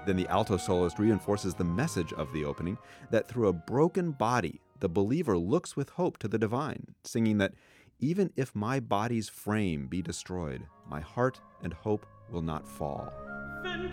Then the alto soloist reinforces the message of the opening that through a broken body, the believer looks with hope to the divine, singing that even if my body's frame be destroyed, my heart and hope will not fall.